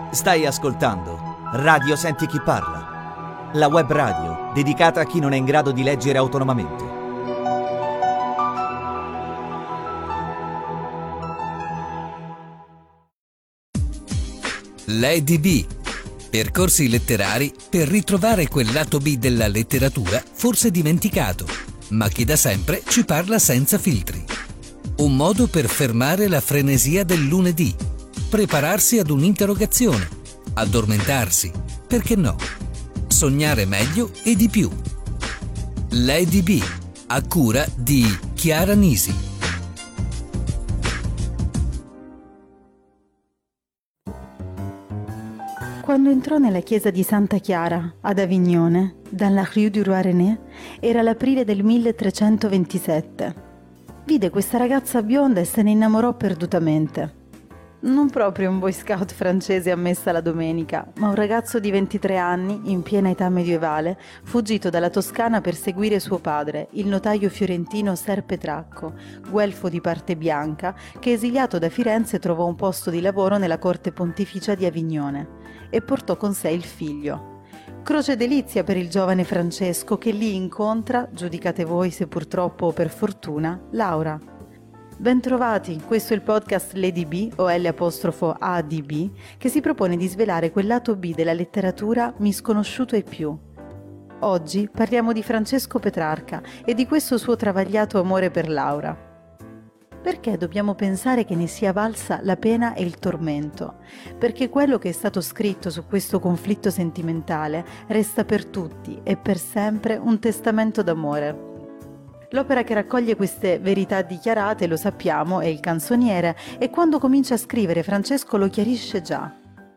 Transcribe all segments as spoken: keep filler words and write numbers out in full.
Stai ascoltando Radio Senti Chi Parla, la web radio dedicata a chi non è in grado di leggere autonomamente. Lady B. Percorsi letterari per ritrovare quel lato B della letteratura forse dimenticato, ma che da sempre ci parla senza filtri. Un modo per fermare la frenesia del lunedì, prepararsi ad un'interrogazione, addormentarsi, perché no? Sognare meglio e di più. Lady B, a cura di Chiara Nisi. Quando entrò nella chiesa di Santa Chiara, ad Avignone, dalla Rue du Roi René, era l'aprile del milletrecentoventisette. Vide questa ragazza bionda e se ne innamorò perdutamente. Non proprio un boy scout francese a messa la domenica, ma un ragazzo di ventitré anni, in piena età medievale, fuggito dalla Toscana per seguire suo padre, il notaio fiorentino Ser Petrarca, guelfo di parte bianca, che esiliato da Firenze trovò un posto di lavoro nella corte pontificia di Avignone e portò con sé il figlio. Croce delizia per il giovane Francesco che lì incontra, giudicate voi se purtroppo o per fortuna, Laura. Bentrovati, questo è il podcast Lady B o L apostrofo A D B che si propone di svelare quel lato B della letteratura misconosciuto e più. Oggi parliamo di Francesco Petrarca e di questo suo travagliato amore per Laura. Perché dobbiamo pensare che ne sia valsa la pena e il tormento? Perché quello che è stato scritto su questo conflitto sentimentale resta per tutti e per sempre un testamento d'amore. L'opera che raccoglie queste verità dichiarate, lo sappiamo, è Il Canzoniere, e quando comincia a scrivere Francesco lo chiarisce già.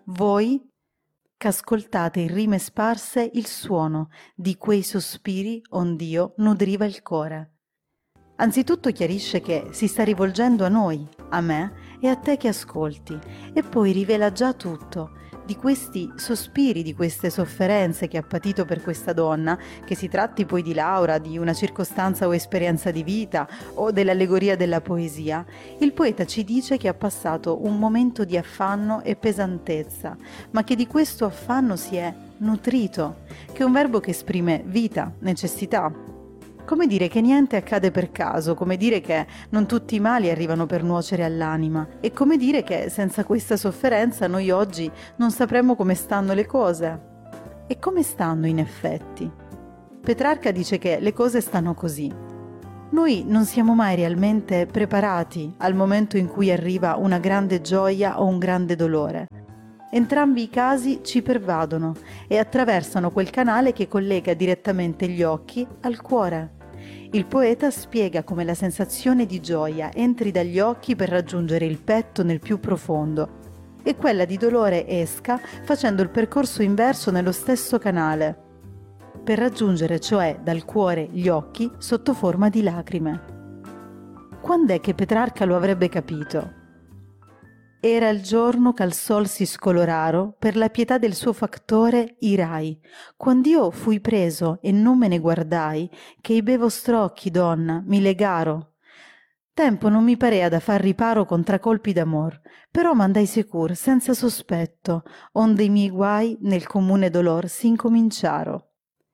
Voi ch'ascoltate in rime sparse il suono di quei sospiri ond'io nudriva il core. Anzitutto chiarisce che si sta rivolgendo a noi, a me e a te che ascolti, e poi rivela già tutto, di questi sospiri, di queste sofferenze che ha patito per questa donna, che si tratti poi di Laura, di una circostanza o esperienza di vita o dell'allegoria della poesia. Il poeta ci dice che ha passato un momento di affanno e pesantezza, ma che di questo affanno si è nutrito, che è un verbo che esprime vita, necessità. Come dire che niente accade per caso, come dire che non tutti i mali arrivano per nuocere all'anima, e come dire che senza questa sofferenza noi oggi non sapremmo come stanno le cose. E come stanno in effetti? Petrarca dice che le cose stanno così. Noi non siamo mai realmente preparati al momento in cui arriva una grande gioia o un grande dolore. Entrambi i casi ci pervadono e attraversano quel canale che collega direttamente gli occhi al cuore. Il poeta spiega come la sensazione di gioia entri dagli occhi per raggiungere il petto nel più profondo e quella di dolore esca facendo il percorso inverso nello stesso canale, per raggiungere cioè dal cuore gli occhi sotto forma di lacrime. Quand'è che Petrarca lo avrebbe capito? Era il giorno ch'al sol si scoloraro, per la pietà del suo factore irai, quand'io fui preso e non me ne guardai, che i be vostr'occhi, donna, mi legaro. Tempo non mi parea da far riparo contra colpi d'amor, però m'andai secur, senza sospetto, onde i miei guai nel comune dolor s'incominciaro.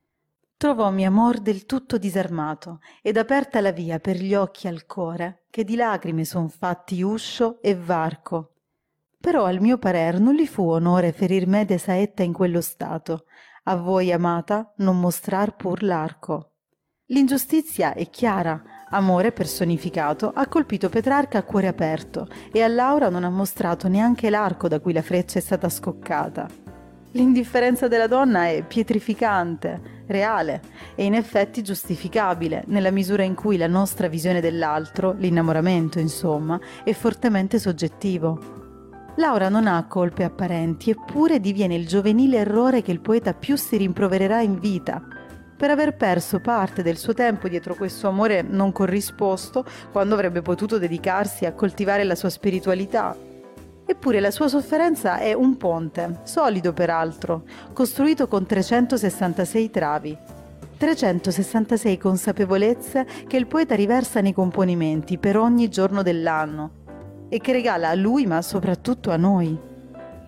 Trovò mio amor del tutto disarmato, ed aperta la via per gli occhi al core, che di lacrime son fatti uscio e varco. Però al mio parer non li fu onore ferir me de saetta in quello stato, a voi amata non mostrar pur l'arco. L'ingiustizia è chiara, amore personificato ha colpito Petrarca a cuore aperto e a Laura non ha mostrato neanche l'arco da cui la freccia è stata scoccata. L'indifferenza della donna è pietrificante, reale e in effetti giustificabile nella misura in cui la nostra visione dell'altro, l'innamoramento insomma, è fortemente soggettivo. Laura non ha colpe apparenti, eppure diviene il giovenile errore che il poeta più si rimprovererà in vita, per aver perso parte del suo tempo dietro questo amore non corrisposto, quando avrebbe potuto dedicarsi a coltivare la sua spiritualità. Eppure la sua sofferenza è un ponte, solido peraltro, costruito con trecentosessantasei travi. trecentosessantasei consapevolezze che il poeta riversa nei componimenti per ogni giorno dell'anno e che regala a lui ma soprattutto a noi.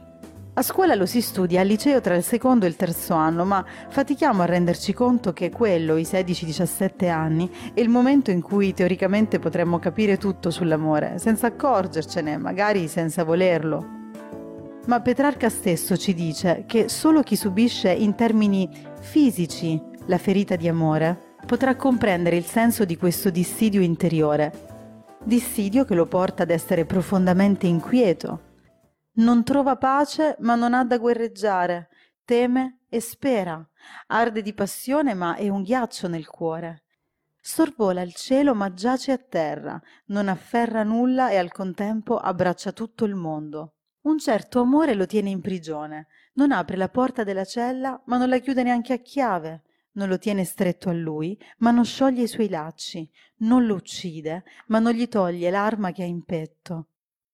A scuola lo si studia al liceo tra il secondo e il terzo anno, ma fatichiamo a renderci conto che quello, i sedici diciassette anni, è il momento in cui teoricamente potremmo capire tutto sull'amore, senza accorgercene, magari senza volerlo. Ma Petrarca stesso ci dice che solo chi subisce in termini fisici la ferita di amore potrà comprendere il senso di questo dissidio interiore, dissidio che lo porta ad essere profondamente inquieto. Non trova pace ma non ha da guerreggiare, teme e spera, arde di passione ma è un ghiaccio nel cuore. Sorvola il cielo ma giace a terra, non afferra nulla e al contempo abbraccia tutto il mondo. Un certo amore lo tiene in prigione, non apre la porta della cella ma non la chiude neanche a chiave, non lo tiene stretto a lui ma non scioglie i suoi lacci, non lo uccide ma non gli toglie l'arma che ha in petto.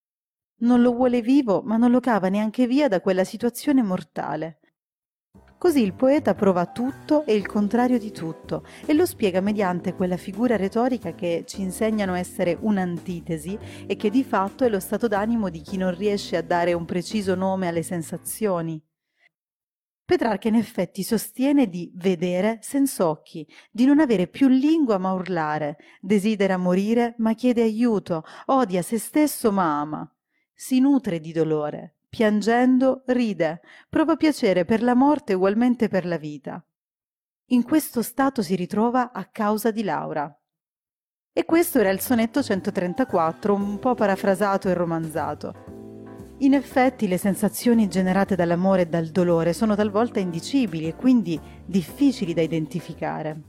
Non lo vuole vivo, ma non lo cava neanche via da quella situazione mortale. Così il poeta prova tutto e il contrario di tutto e lo spiega mediante quella figura retorica che ci insegnano essere un'antitesi e che di fatto è lo stato d'animo di chi non riesce a dare un preciso nome alle sensazioni. Petrarca in effetti sostiene di vedere senza occhi, di non avere più lingua ma urlare, desidera morire ma chiede aiuto, odia se stesso ma ama. Si nutre di dolore, piangendo ride, prova piacere per la morte ugualmente per la vita. In questo stato si ritrova a causa di Laura. E questo era il sonetto centotrentaquattro, un po' parafrasato e romanzato. In effetti le sensazioni generate dall'amore e dal dolore sono talvolta indicibili e quindi difficili da identificare.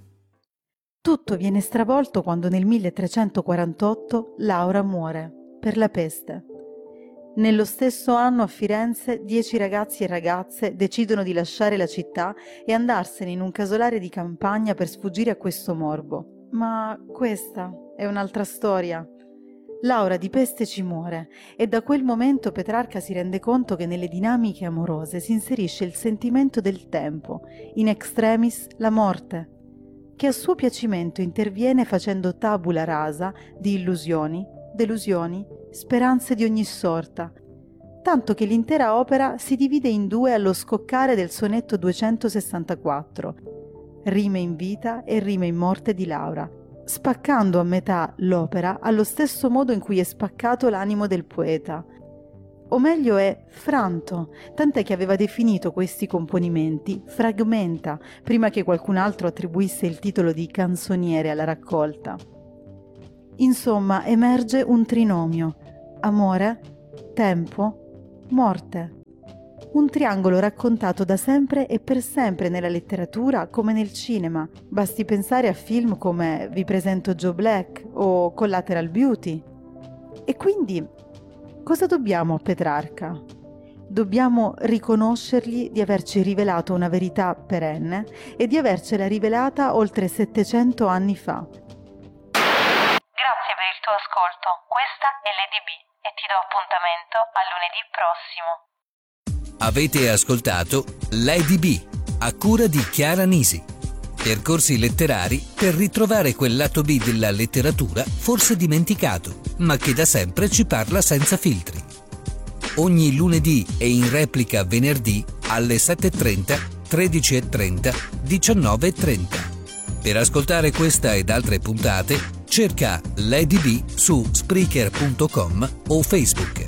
Tutto viene stravolto quando nel milletrecentoquarantotto Laura muore per la peste. Nello stesso anno a Firenze dieci ragazzi e ragazze decidono di lasciare la città e andarsene in un casolare di campagna per sfuggire a questo morbo. Ma questa è un'altra storia. Laura di peste ci muore e da quel momento Petrarca si rende conto che nelle dinamiche amorose si inserisce il sentimento del tempo, in extremis la morte, che a suo piacimento interviene facendo tabula rasa di illusioni, delusioni, speranze di ogni sorta, tanto che l'intera opera si divide in due allo scoccare del sonetto duecentosessantaquattro, Rime in vita e Rime in morte di Laura, spaccando a metà l'opera allo stesso modo in cui è spaccato l'animo del poeta. O meglio è franto, tant'è che aveva definito questi componimenti fragmenta, prima che qualcun altro attribuisse il titolo di canzoniere alla raccolta. Insomma, emerge un trinomio: amore, tempo, morte. Un triangolo raccontato da sempre e per sempre nella letteratura come nel cinema. Basti pensare a film come Vi presento Joe Black o Collateral Beauty. E quindi, cosa dobbiamo a Petrarca? Dobbiamo riconoscergli di averci rivelato una verità perenne e di avercela rivelata oltre settecento anni fa. Grazie per il tuo ascolto, questa è Lady B e ti do appuntamento a lunedì prossimo. Avete ascoltato Lady B, a cura di Chiara Nisi. Percorsi letterari per ritrovare quel lato B della letteratura forse dimenticato, ma che da sempre ci parla senza filtri. Ogni lunedì e in replica venerdì alle sette e trenta, tredici e trenta, diciannove e trenta. Per ascoltare questa ed altre puntate, cerca Lady B su Spreaker punto com o Facebook.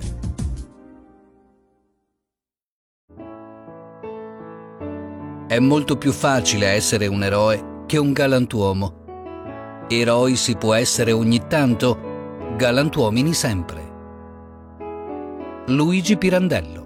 È molto più facile essere un eroe che un galantuomo. Eroi si può essere ogni tanto, galantuomini sempre. Luigi Pirandello.